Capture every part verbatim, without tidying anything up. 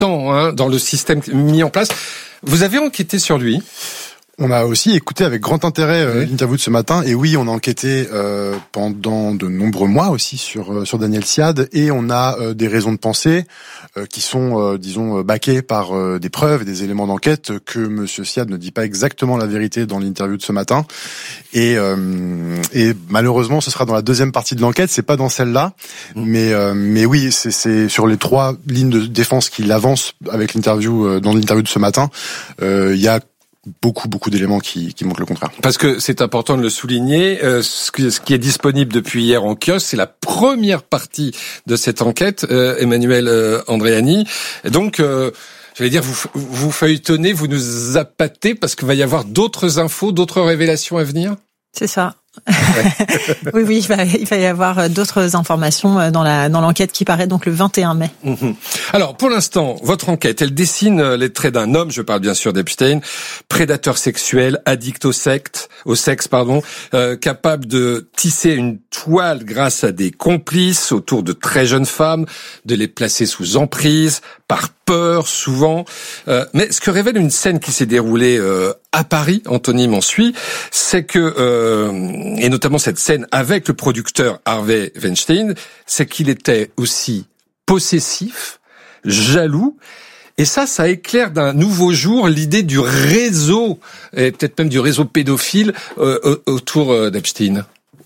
temps hein, dans le système mis en place. Vous avez enquêté sur lui ? On a aussi écouté avec grand intérêt euh, oui. l'interview de ce matin, et oui, on a enquêté euh, pendant de nombreux mois aussi sur euh, sur Daniel Siad, et on a euh, des raisons de penser euh, qui sont, euh, disons, baquées par euh, des preuves et des éléments d'enquête que Monsieur Siad ne dit pas exactement la vérité dans l'interview de ce matin, et euh, et malheureusement, ce sera dans la deuxième partie de l'enquête, c'est pas dans celle-là, mmh. mais euh, mais oui, c'est c'est sur les trois lignes de défense qu'il avance avec l'interview euh, dans l'interview de ce matin, il euh, y a beaucoup beaucoup d'éléments qui, qui montrent le contraire. Parce que c'est important de le souligner, euh, ce, qui, ce qui est disponible depuis hier en kiosque, c'est la première partie de cette enquête, euh, Emmanuel euh, Andréani. Et donc, euh, j'allais dire, vous, vous feuilletonnez, vous nous appâtez, parce qu'il va y avoir d'autres infos, d'autres révélations à venir ? C'est ça. Ouais. oui, oui, il va, il va y avoir d'autres informations dans la dans l'enquête qui paraît donc le vingt et un mai. Mmh. Alors, pour l'instant, votre enquête, elle dessine les traits d'un homme, je parle bien sûr d'Epstein, prédateur sexuel, addict au sexe, au sexe, pardon, euh, capable de tisser une toile grâce à des complices autour de très jeunes femmes, de les placer sous emprise, par peur souvent. Euh, mais ce que révèle une scène qui s'est déroulée euh, à Paris, Anthony m'en suit, c'est que euh, et notamment cette scène avec le producteur Harvey Weinstein, c'est qu'il était aussi possessif, jaloux, et ça, ça éclaire d'un nouveau jour l'idée du réseau, et peut-être même du réseau pédophile euh, autour d'Epstein.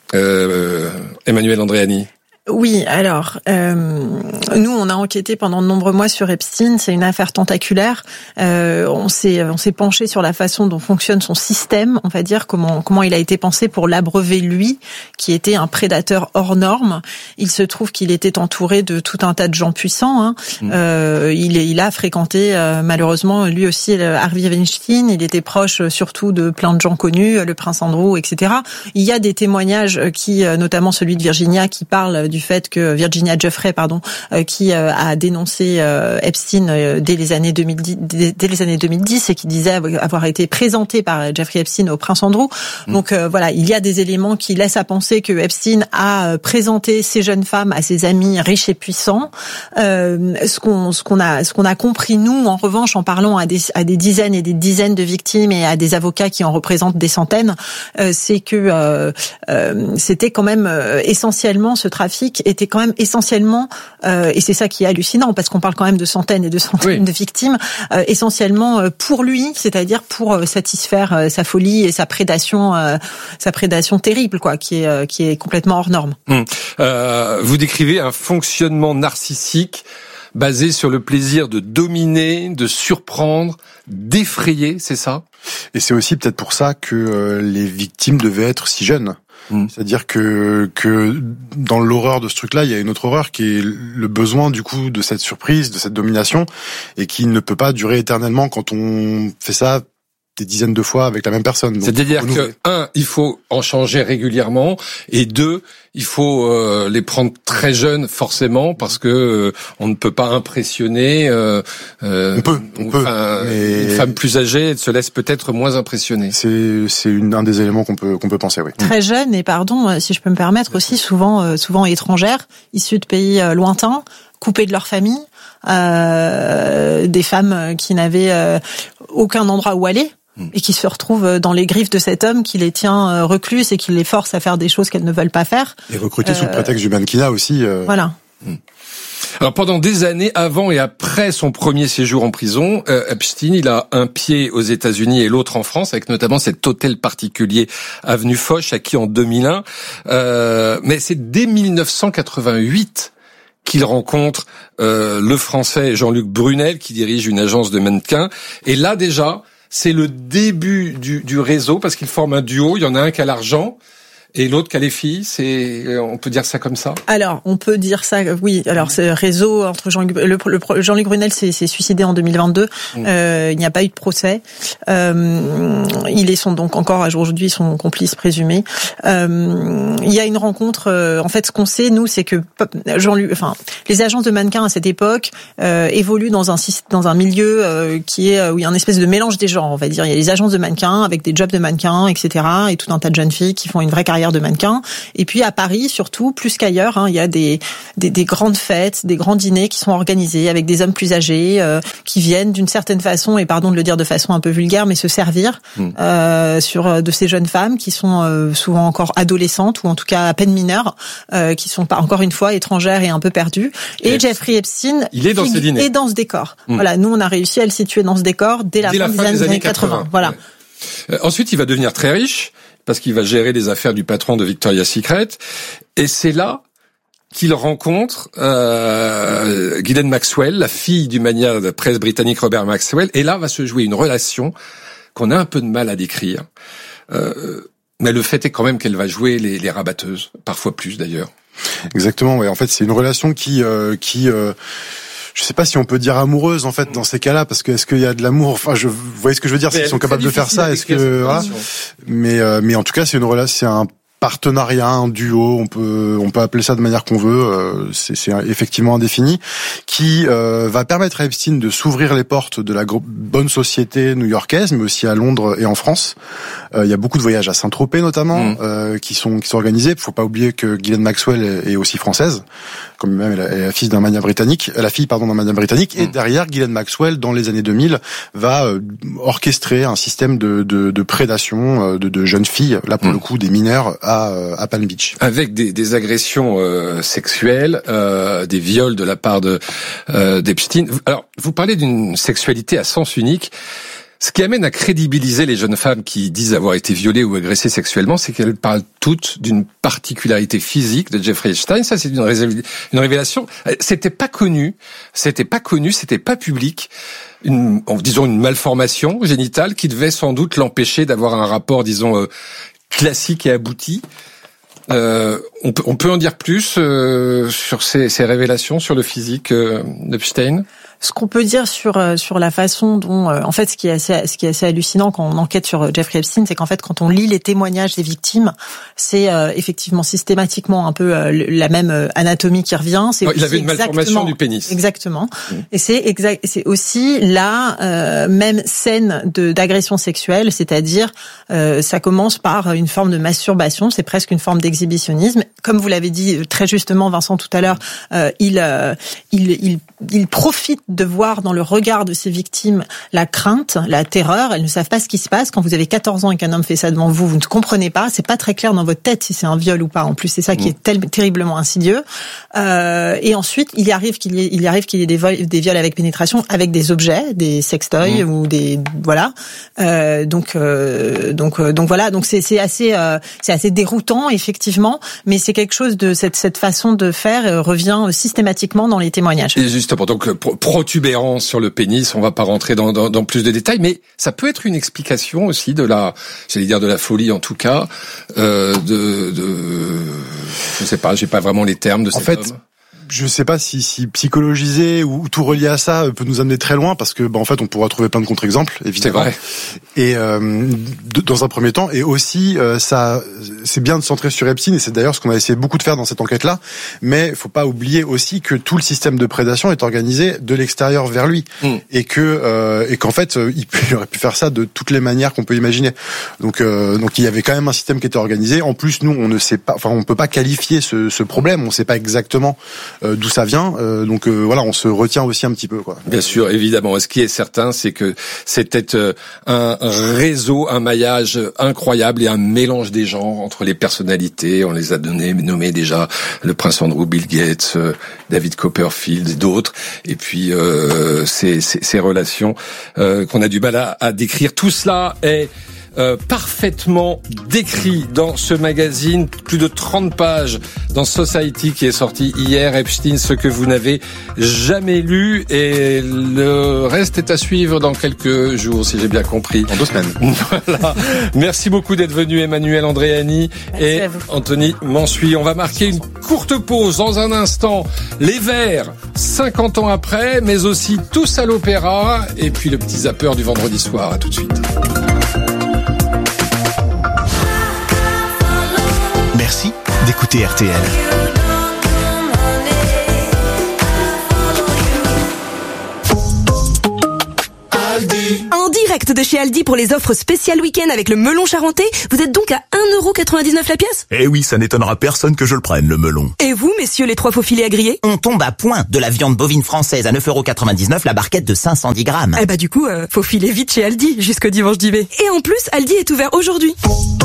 Euh, Emmanuel Andréani. Oui, alors, euh, nous, on a enquêté pendant de nombreux mois sur Epstein. C'est une affaire tentaculaire. Euh, on s'est, on s'est penché sur la façon dont fonctionne son système, on va dire, comment, comment il a été pensé pour l'abreuver lui, qui était un prédateur hors norme. Il se trouve qu'il était entouré de tout un tas de gens puissants. Hein. Mmh. Euh, il, il a fréquenté, euh, malheureusement, lui aussi, Harvey Weinstein. Il était proche, surtout, de plein de gens connus, le prince Andrew, et cetera. Il y a des témoignages qui, notamment celui de Virginia, qui parle du fait que Virginia Giuffre, pardon, euh, qui euh, a dénoncé euh, Epstein euh, dès les années deux mille dix, dès, dès les années deux mille dix, et qui disait avoir été présenté par Jeffrey Epstein au prince Andrew. Mmh. Donc euh, voilà, il y a des éléments qui laissent à penser que Epstein a présenté ces jeunes femmes à ses amis riches et puissants. Euh, ce qu'on ce qu'on a ce qu'on a compris nous, en revanche, en parlant à des à des dizaines et des dizaines de victimes et à des avocats qui en représentent des centaines, euh, c'est que euh, euh, c'était quand même euh, essentiellement ce trafic était quand même essentiellement, euh, et c'est ça qui est hallucinant, parce qu'on parle quand même de centaines et de centaines oui. de victimes, euh, essentiellement pour lui, c'est-à-dire pour satisfaire euh, sa folie et sa prédation, euh, sa prédation terrible, quoi, qui est euh, qui est complètement hors norme. Hum. Euh, vous décrivez un fonctionnement narcissique basé sur le plaisir de dominer, de surprendre, d'effrayer, c'est ça ? Et c'est aussi peut-être pour ça que euh, les victimes devaient être si jeunes. Mmh. C'est-à-dire que que dans l'horreur de ce truc-là, il y a une autre horreur qui est le besoin du coup de cette surprise, de cette domination, et qui ne peut pas durer éternellement quand on fait ça des dizaines de fois avec la même personne. C'est-à-dire que, un, il faut en changer régulièrement, et deux, il faut euh, les prendre très jeunes forcément, parce que euh, on ne peut pas impressionner euh, euh, on peut, on peut, enfin, mais... une femme plus âgée, elle se laisse peut-être moins impressionner. C'est c'est une, un des éléments qu'on peut qu'on peut penser, oui. Très jeune, et pardon, si je peux me permettre, aussi souvent euh, souvent étrangères, issues de pays euh, lointains, coupées de leur famille, euh, des femmes qui n'avaient euh, aucun endroit où aller, et qui se retrouvent dans les griffes de cet homme qui les tient recluses et qui les force à faire des choses qu'elles ne veulent pas faire. Et recrutés euh... sous le prétexte du mannequinat aussi. Euh... Voilà. Alors pendant des années, avant et après son premier séjour en prison, euh, Epstein, il a un pied aux États-Unis et l'autre en France, avec notamment cet hôtel particulier avenue Foch, acquis en deux mille un. Euh, mais c'est dès dix-neuf cent quatre-vingt-huit qu'il rencontre euh, le Français Jean-Luc Brunel, qui dirige une agence de mannequins. Et là déjà, c'est le début du, du réseau, parce qu'ils forment un duo. Il y en a un qui a l'argent et l'autre qui a les filles. C'est, on peut dire ça comme ça? Alors, on peut dire ça, oui. Alors, ce réseau entre Jean-Luc, le, le, Jean-Luc Brunel s'est, s'est suicidé en deux mille vingt-deux. Mmh. Euh, il n'y a pas eu de procès. Euh, il est son, donc encore aujourd'hui son complice présumé. Euh, il y a une rencontre. Euh, en fait, ce qu'on sait, nous, c'est que Jean-Luc, enfin, les agences de mannequins à cette époque euh, évoluent dans un dans un milieu euh, qui est où il y a un espèce de mélange des genres, on va dire. Il y a les agences de mannequins avec des jobs de mannequins, et cetera, et tout un tas de jeunes filles qui font une vraie carrière carrière de mannequin. Et puis à Paris, surtout, plus qu'ailleurs, hein, il y a des, des, des grandes fêtes, des grands dîners qui sont organisés avec des hommes plus âgés euh, qui viennent d'une certaine façon, et pardon de le dire de façon un peu vulgaire, mais se servir mmh. euh, sur de ces jeunes femmes qui sont euh, souvent encore adolescentes ou en tout cas à peine mineures, euh, qui sont pas encore une fois étrangères et un peu perdues. Et, et Jeffrey Epstein il est dans ce dîner. est dans ce décor. Mmh. Voilà, nous on a réussi à le situer dans ce décor dès la, dès fin, la fin des, des années, années quatre-vingts. quatre-vingts. Voilà. Ouais. Euh, ensuite, il va devenir très riche parce qu'il va gérer les affaires du patron de Victoria's Secret, et c'est là qu'il rencontre euh, Ghislaine Maxwell, la fille du magnat de presse britannique Robert Maxwell, et là va se jouer une relation qu'on a un peu de mal à décrire. Euh, mais le fait est quand même qu'elle va jouer les, les rabatteuses, parfois plus d'ailleurs. Exactement, ouais. En fait, c'est une relation qui, euh, qui, euh, je sais pas si on peut dire amoureuse en fait dans ces cas-là, parce que est-ce qu'il y a de l'amour, enfin, je, vous voyez ce que je veux dire, s'ils sont capables de faire ça, est-ce que, voilà. Mais, euh, mais en tout cas, c'est une relation, c'est un partenariat, un duo, on peut on peut appeler ça de manière qu'on veut, euh, c'est, c'est effectivement indéfini, qui euh, va permettre à Epstein de s'ouvrir les portes de la gro- bonne société new-yorkaise, mais aussi à Londres et en France. Euh, il y a beaucoup de voyages à Saint-Tropez notamment, mmh. euh, qui sont qui sont organisés. Il faut pas oublier que Ghislaine Maxwell est, est aussi française, comme même elle est la fille d'un magnat britannique, la fille pardon d'un magnat britannique. Mmh. Et derrière, Ghislaine Maxwell, dans les années deux mille, va euh, orchestrer un système de de, de prédation euh, de, de jeunes filles, là pour mmh. le coup des mineurs à à Palm Beach, avec des, des agressions euh, sexuelles, euh, des viols de la part de euh, d'Epstein. Alors, vous parlez d'une sexualité à sens unique. Ce qui amène à crédibiliser les jeunes femmes qui disent avoir été violées ou agressées sexuellement, c'est qu'elles parlent toutes d'une particularité physique de Jeffrey Epstein. Ça, c'est une, ré- une révélation. C'était pas connu, c'était pas connu, c'était pas public. Une, disons une malformation génitale qui devait sans doute l'empêcher d'avoir un rapport, disons, euh, classique et abouti. Euh, on peut, on peut en dire plus euh, sur ces, ces révélations sur le physique euh, d'Epstein? Ce qu'on peut dire sur sur la façon dont, euh, en fait, ce qui est assez ce qui est assez hallucinant quand on enquête sur Jeffrey Epstein, c'est qu'en fait, quand on lit les témoignages des victimes, c'est euh, effectivement systématiquement un peu euh, la même euh, anatomie qui revient. C'est oh, il avait une malformation du pénis. Exactement. Mmh. Et c'est exact. C'est aussi la euh, même scène de d'agression sexuelle, c'est-à-dire euh, ça commence par une forme de masturbation, c'est presque une forme d'exhibitionnisme. Comme vous l'avez dit très justement, Vincent, tout à l'heure, euh, il, euh, il il il profite de voir dans le regard de ses victimes la crainte, la terreur. Elles ne savent pas ce qui se passe. Quand vous avez quatorze ans et qu'un homme fait ça devant vous, vous ne comprenez pas. C'est pas très clair dans votre tête si c'est un viol ou pas. En plus, c'est ça qui est tel, terriblement insidieux. Euh, et ensuite, il y arrive qu'il y ait, il y arrive qu'il y ait des, vols, des viols avec pénétration, avec des objets, des sextoys mmh. ou des voilà. Euh, donc, euh, donc, euh, donc voilà. Donc c'est, c'est assez, euh, c'est assez déroutant effectivement. Mais c'est quelque chose de cette cette façon de faire euh, revient systématiquement dans les témoignages. Et justement, donc protubérance sur le pénis, on va pas rentrer dans, dans, dans plus de détails, mais ça peut être une explication aussi de la, j'allais dire de la folie en tout cas, euh, de, de, je sais pas, j'ai pas vraiment les termes de cet en fait, homme. Je sais pas si, si psychologiser ou tout relier à ça peut nous amener très loin, parce que bah en fait on pourra trouver plein de contre-exemples évidemment. C'est vrai. Et euh, de, dans un premier temps, et aussi euh, ça, c'est bien de centrer sur Epstein, et c'est d'ailleurs ce qu'on a essayé beaucoup de faire dans cette enquête-là. Mais il faut pas oublier aussi que tout le système de prédation est organisé de l'extérieur vers lui, mm. et que euh, et qu'en fait il, peut, il aurait pu faire ça de toutes les manières qu'on peut imaginer. Donc euh, donc il y avait quand même un système qui était organisé. En plus, nous on ne sait pas, enfin on peut pas qualifier ce, ce problème. On sait pas exactement Euh, d'où ça vient, euh, donc euh, voilà, on se retient aussi un petit peu, quoi. Bien sûr, évidemment. Ce qui est certain, c'est que c'était euh, un réseau, un maillage incroyable et un mélange des genres entre les personnalités. On les a donné, nommés déjà le prince Andrew, Bill Gates, euh, David Copperfield et d'autres. Et puis euh, ces, ces, ces relations euh, qu'on a du mal à, à décrire. Tout cela est Euh, parfaitement décrit dans ce magazine, plus de trente pages dans Society qui est sorti hier. Epstein, ce que vous n'avez jamais lu, et le reste est à suivre dans quelques jours, si j'ai bien compris. Dans deux semaines. Voilà. Merci beaucoup d'être venu, Emmanuel Andréani. Merci et Anthony Mansuy. On va marquer une courte pause dans un instant. Les Verts, cinquante ans après, mais aussi Tous à l'opéra, et puis le petit zapper du vendredi soir. À tout de suite. Merci d'écouter R T L. En direct direct de chez Aldi pour les offres spéciales week-end avec le melon charentais. Vous êtes donc à un euro quatre-vingt-dix-neuf la pièce? Eh oui, ça n'étonnera personne que je le prenne, le melon. Et vous, messieurs les trois faux filets à griller? On tombe à point de la viande bovine française à neuf euros quatre-vingt-dix-neuf la barquette de cinq cent dix grammes. Eh bah du coup, euh, faut filer vite chez Aldi jusqu'au dimanche d'I V. Et en plus, Aldi est ouvert aujourd'hui.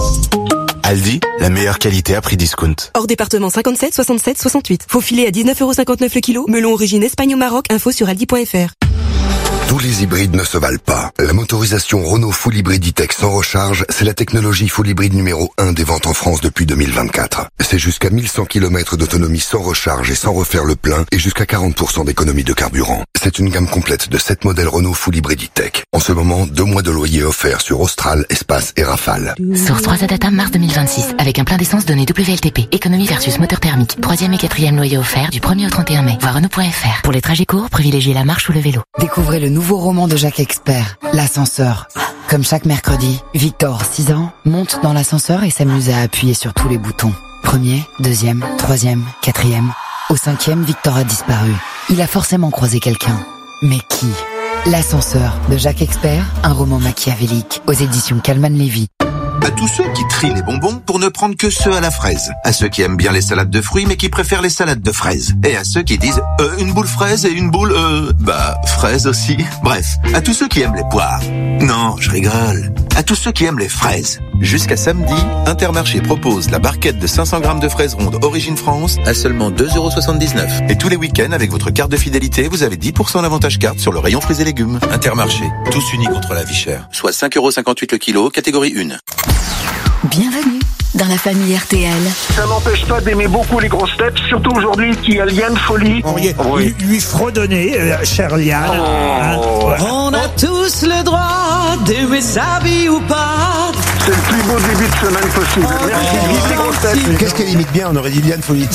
Aldi, la meilleure qualité à prix discount. Hors département cinquante-sept, soixante-sept, soixante-huit. Faux filet à dix-neuf euros cinquante-neuf le kilo. Melon origine Espagne au Maroc. Info sur aldi point fr. Tous les hybrides ne se valent pas. La motorisation Renault Full Hybrid E-Tech sans recharge, c'est la technologie Full Hybrid numéro un des ventes en France depuis deux mille vingt-quatre. C'est jusqu'à mille cent kilomètres d'autonomie sans recharge et sans refaire le plein et jusqu'à quarante pour cent d'économie de carburant. C'est une gamme complète de sept modèles Renault Full Hybrid E-Tech. En ce moment, deux mois de loyer offerts sur Austral, Espace et Rafale. Source trois A Data mars deux mille vingt-six. Avec un plein d'essence donné W L T P. Économie versus moteur thermique. Troisième et quatrième loyer offert du premier au trente et un mai. Voir Renault point fr. Pour les trajets courts, privilégiez la marche ou le vélo. Découvrez le nouveau roman de Jacques Expert, L'ascenseur. Comme chaque mercredi, Victor, six ans, monte dans l'ascenseur et s'amuse à appuyer sur tous les boutons. Premier, deuxième, troisième, quatrième. Au cinquième, Victor a disparu. Il a forcément croisé quelqu'un. Mais qui? L'ascenseur de Jacques Expert, un roman machiavélique aux éditions Calman Lévy. À tous ceux qui trient les bonbons pour ne prendre que ceux à la fraise. À ceux qui aiment bien les salades de fruits mais qui préfèrent les salades de fraises. Et à ceux qui disent euh, une boule fraise et une boule euh bah fraise aussi. Bref, à tous ceux qui aiment les poires. Non, je rigole. À tous ceux qui aiment les fraises. Jusqu'à samedi, Intermarché propose la barquette de cinq cents grammes de fraises rondes Origine France à seulement deux euros soixante-dix-neuf. Et tous les week-ends, avec votre carte de fidélité, vous avez dix pour cent d'avantage carte sur le rayon fruits et légumes. Intermarché, tous unis contre la vie chère. Soit cinq euros cinquante-huit le kilo, catégorie un. Bienvenue dans la famille R T L. Ça m'empêche pas d'aimer beaucoup les grosses têtes, surtout aujourd'hui qu'il y a Liane Folie. On lui, oui. lui, lui fredonner, euh, cher Liane. Oh. Hein, ouais. On a tous le droit d'aimer sa vie ou pas. C'est le plus beau début de semaine possible. Oh, merci, oh, vive les grosses têtes. Qu'est-ce qu'elle imite bien, on aurait dit Liane Folie.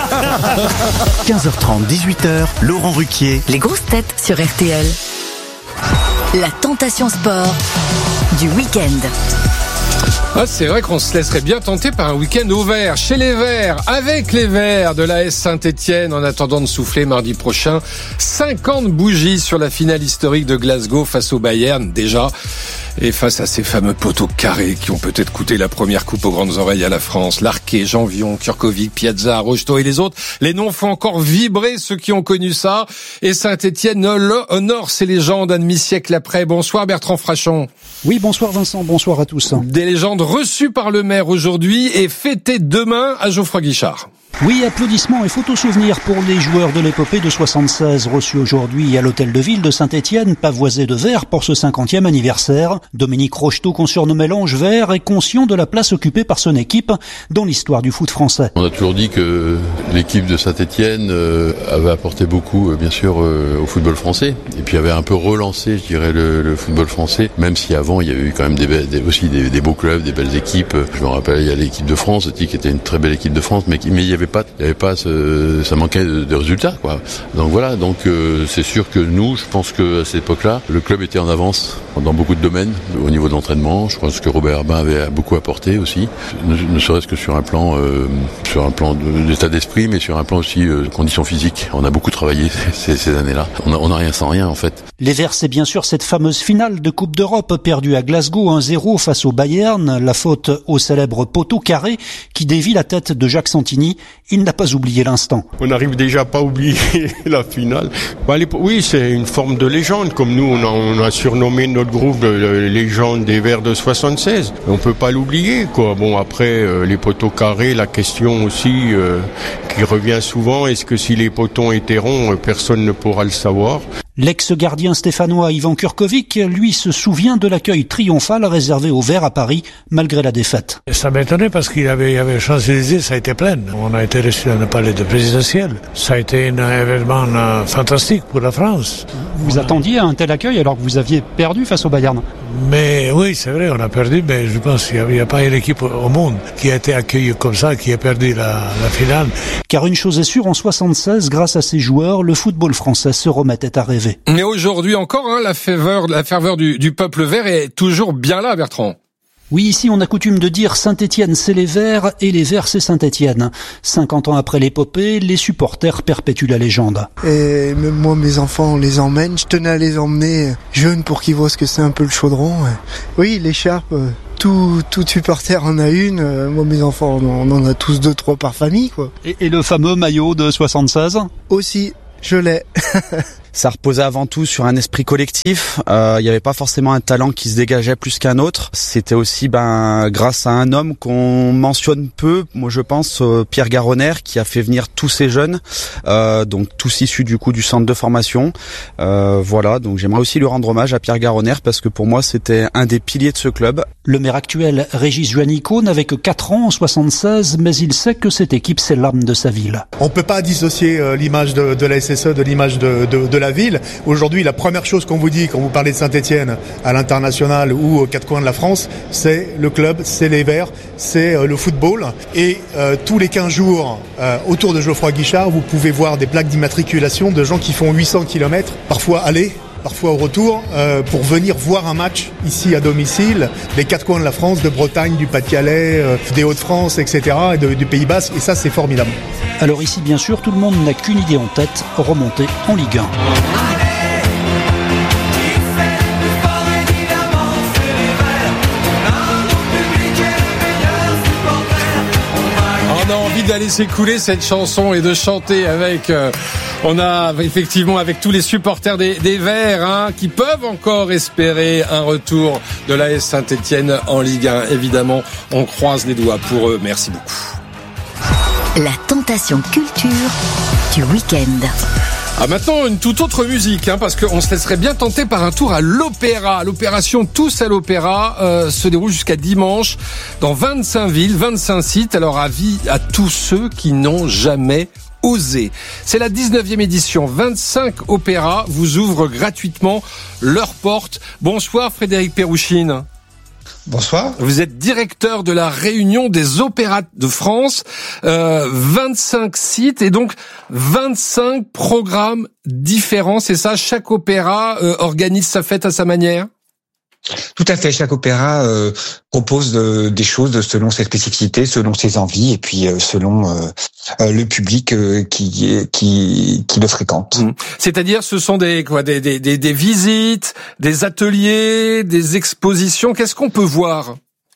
quinze heures trente, dix-huit heures, Laurent Ruquier. Les grosses têtes sur R T L. La tentation sport du week-end. Ah, c'est vrai qu'on se laisserait bien tenter par un week-end au vert, chez les Verts, avec les Verts de l'A S Saint-Étienne, en attendant de souffler mardi prochain. cinquante bougies sur la finale historique de Glasgow face au Bayern, déjà. Et face à ces fameux poteaux carrés qui ont peut-être coûté la première coupe aux grandes oreilles à la France, Larquet, Janvion, Kurkovic, Piazza, Rocheteau et les autres, les noms font encore vibrer ceux qui ont connu ça. Et Saint-Étienne honore ses légendes un demi-siècle après. Bonsoir Bertrand Frachon. Oui, bonsoir Vincent, bonsoir à tous. Des légendes reçues par le maire aujourd'hui et fêtées demain à Geoffroy Guichard. Oui, applaudissements et photos souvenirs pour les joueurs de l'épopée de soixante-seize reçus aujourd'hui à l'hôtel de ville de Saint-Étienne, pavoisé de vert pour ce cinquantième anniversaire. Dominique Rocheteau, qu'on surnommait l'Ange Vert, est conscient de la place occupée par son équipe dans l'histoire du foot français. On a toujours dit que l'équipe de Saint-Étienne euh, avait apporté beaucoup, euh, bien sûr, euh, au football français, et puis avait un peu relancé, je dirais, le, le football français, même si avant il y avait eu quand même des, des, aussi des, des beaux clubs, des belles équipes. Je me rappelle, il y a l'équipe de France, qui était une très belle équipe de France, mais, mais il y avait pas, il y avait pas, ce, ça manquait de, de résultats, quoi. Donc voilà, donc euh, c'est sûr que nous, je pense que à cette époque-là, le club était en avance dans beaucoup de domaines, au niveau de l'entraînement. Je pense que Robert Herbin avait beaucoup apporté aussi, ne, ne serait-ce que sur un plan, euh, sur un plan d'état d'esprit, mais sur un plan aussi euh, de conditions physiques. On a beaucoup travaillé ces, ces années-là. On a, on a rien sans rien, en fait. Les Verts, c'est bien sûr cette fameuse finale de Coupe d'Europe perdue à Glasgow un zéro face au Bayern, la faute au célèbre poteau carré qui dévie la tête de Jacques Santini. Il n'a pas oublié l'instant. On n'arrive déjà pas à oublier la finale. Oui, c'est une forme de légende, comme nous, on a, on a surnommé notre groupe la légende des Verts de soixante-seize. On peut pas l'oublier, quoi. Bon, après, euh, les poteaux carrés, la question aussi euh, qui revient souvent, est-ce que si les poteaux étaient ronds, personne ne pourra le savoir? L'ex-gardien stéphanois Ivan Kurkovic, lui, se souvient de l'accueil triomphal réservé aux Verts à Paris, malgré la défaite. Ça m'étonnait parce qu'il y avait, il y avait Champs-Élysées, ça a été plein. On a été reçus dans le palais de présidentiel. Ça a été un événement euh, fantastique pour la France. Vous on attendiez a... un tel accueil alors que vous aviez perdu face au Bayern? Mais oui, c'est vrai, on a perdu, mais je pense qu'il n'y a, a pas une équipe au monde qui a été accueillie comme ça, qui a perdu la, la finale. Car une chose est sûre, en soixante-seize, grâce à ces joueurs, le football français se remettait à rêver. Mais aujourd'hui encore, hein, la ferveur, la ferveur du, du peuple vert est toujours bien là, Bertrand. Oui, ici on a coutume de dire Saint-Étienne c'est les Verts et les Verts c'est Saint-Étienne. cinquante ans après l'épopée, les supporters perpétuent la légende. Et même moi, mes enfants, on les emmène. Je tenais à les emmener jeunes pour qu'ils voient ce que c'est un peu le chaudron. Oui, l'écharpe, tout, tout supporter en a une. Moi, mes enfants, on en a tous deux, trois par famille, quoi. Et, et le fameux maillot de soixante-seize ? Aussi, je l'ai. Ça reposait avant tout sur un esprit collectif. Il euh, n'y avait pas forcément un talent qui se dégageait plus qu'un autre. C'était aussi ben grâce à un homme qu'on mentionne peu, moi je pense, euh, Pierre Garonner, qui a fait venir tous ces jeunes, euh, donc tous issus du coup du centre de formation. Euh, voilà, donc j'aimerais aussi lui rendre hommage à Pierre Garonner parce que pour moi c'était un des piliers de ce club. Le maire actuel, Régis Juanico, n'avait que quatre ans en soixante-seize, mais il sait que cette équipe c'est l'âme de sa ville. On peut pas dissocier euh, l'image de, de la S S E de l'image de, de, de la ville. Aujourd'hui, la première chose qu'on vous dit quand vous parlez de Saint-Étienne à l'international ou aux quatre coins de la France, c'est le club, c'est les Verts, c'est euh, le football. Et euh, tous les quinze jours, euh, autour de Geoffroy Guichard, vous pouvez voir des plaques d'immatriculation de gens qui font huit cents kilomètres, parfois aller, parfois au retour, euh, pour venir voir un match ici à domicile, des quatre coins de la France, de Bretagne, du Pas-de-Calais, euh, des Hauts-de-France, et cetera, et de, du Pays Basque. Et ça, c'est formidable. Alors ici, bien sûr, tout le monde n'a qu'une idée en tête, remonter en Ligue un. On a envie d'aller s'écouler cette chanson et de chanter avec... Euh, on a effectivement avec tous les supporters des, des Verts hein, qui peuvent encore espérer un retour de l'A S Saint-Étienne en Ligue un. Évidemment, on croise les doigts pour eux. Merci beaucoup. La tentation culture du week-end. Ah, maintenant, une toute autre musique, hein, parce qu'on se laisserait bien tenter par un tour à l'opéra. L'opération Tous à l'opéra euh, se déroule jusqu'à dimanche dans vingt-cinq villes, vingt-cinq sites. Alors, avis à tous ceux qui n'ont jamais osé. C'est la dix-neuvième édition. vingt-cinq opéras vous ouvrent gratuitement leurs portes. Bonsoir Frédéric Pérouchine. Bonsoir. Vous êtes directeur de la Réunion des opéras de France, euh, vingt-cinq sites et donc vingt-cinq programmes différents, c'est ça? Chaque opéra euh, organise sa fête à sa manière? Tout à fait. Chaque opéra euh, propose euh, des choses selon ses spécificités, selon ses envies et puis euh, selon euh, euh, le public euh, qui qui qui le fréquente. Mmh. C'est-à-dire, ce sont des quoi, des, des des des visites, des ateliers, des expositions. Qu'est-ce qu'on peut voir?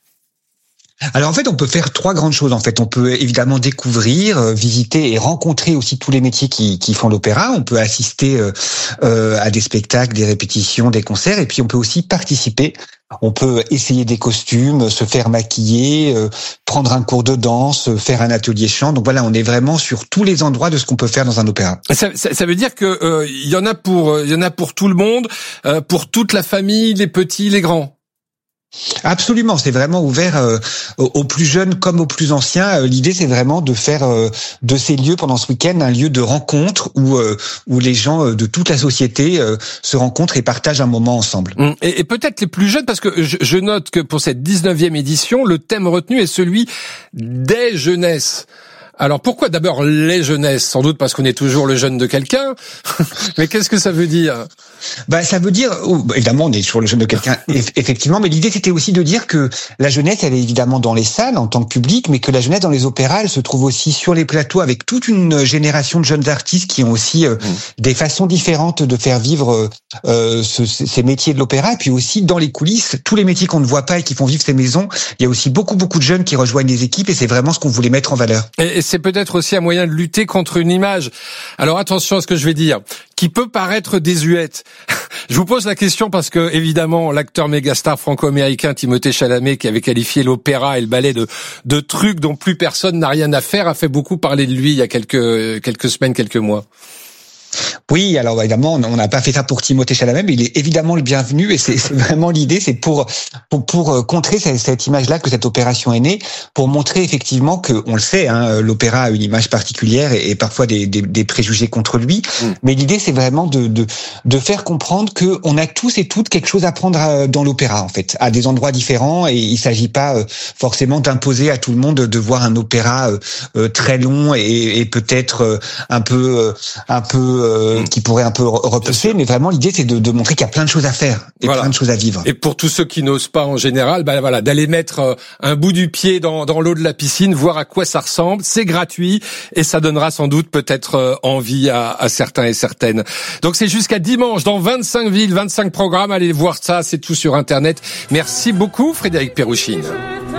Alors en fait, on peut faire trois grandes choses. En fait, on peut évidemment découvrir, euh, visiter et rencontrer aussi tous les métiers qui, qui font l'opéra. On peut assister euh, euh, à des spectacles, des répétitions, des concerts, et puis on peut aussi participer. On peut essayer des costumes, se faire maquiller, euh, prendre un cours de danse, faire un atelier chant. Donc voilà, on est vraiment sur tous les endroits de ce qu'on peut faire dans un opéra. Ça, ça, ça veut dire que euh, il y en a pour, il y en a pour tout le monde, euh, pour toute la famille, les petits, les grands. Absolument, c'est vraiment ouvert euh, aux plus jeunes comme aux plus anciens. Euh, l'idée, c'est vraiment de faire euh, de ces lieux pendant ce week-end un lieu de rencontre où euh, où les gens euh, de toute la société euh, se rencontrent et partagent un moment ensemble. Et, et peut-être les plus jeunes, parce que je, je note que pour cette dix-neuvième édition, le thème retenu est celui des jeunesses. Alors pourquoi d'abord les jeunesses? Sans doute parce qu'on est toujours le jeune de quelqu'un. Mais qu'est-ce que ça veut dire? Bah, ça veut dire, oh, évidemment, on est toujours le jeune de quelqu'un, effectivement, mais l'idée c'était aussi de dire que la jeunesse, elle est évidemment dans les salles en tant que public, mais que la jeunesse dans les opéras, elle se trouve aussi sur les plateaux avec toute une génération de jeunes artistes qui ont aussi euh, mmh. des façons différentes de faire vivre euh, ce, ces métiers de l'opéra, et puis aussi dans les coulisses, tous les métiers qu'on ne voit pas et qui font vivre ces maisons, il y a aussi beaucoup beaucoup de jeunes qui rejoignent les équipes, et c'est vraiment ce qu'on voulait mettre en valeur. Et c'est peut-être aussi un moyen de lutter contre une image. Alors attention à ce que je vais dire, qui peut paraître désuète. Je vous pose la question parce que, évidemment, l'acteur mégastar franco-américain Timothée Chalamet, qui avait qualifié l'opéra et le ballet de, de trucs dont plus personne n'a rien à faire, a fait beaucoup parler de lui il y a quelques, quelques semaines, quelques mois. Oui, alors évidemment, on n'a pas fait ça pour Timothée Chalamet, mais il est évidemment le bienvenu, et c'est, c'est vraiment l'idée, c'est pour pour, pour contrer cette, cette image-là que cette opération est née, pour montrer effectivement que, on le sait, hein, l'opéra a une image particulière et, et parfois des, des, des préjugés contre lui, mmh. mais l'idée c'est vraiment de, de de faire comprendre que on a tous et toutes quelque chose à prendre dans l'opéra en fait, à des endroits différents, et il s'agit pas forcément d'imposer à tout le monde de voir un opéra très long et, et peut-être un peu un peu euh, qui pourrait un peu repousser, mais vraiment l'idée c'est de, de montrer qu'il y a plein de choses à faire et voilà. plein de choses à vivre. Et pour tous ceux qui n'osent pas en général, bah voilà, d'aller mettre un bout du pied dans, dans l'eau de la piscine, voir à quoi ça ressemble. C'est gratuit et ça donnera sans doute peut-être envie à, à certains et certaines. Donc c'est jusqu'à dimanche dans vingt-cinq villes, vingt-cinq programmes. Allez voir ça, c'est tout sur Internet. Merci beaucoup Frédéric Péruchine.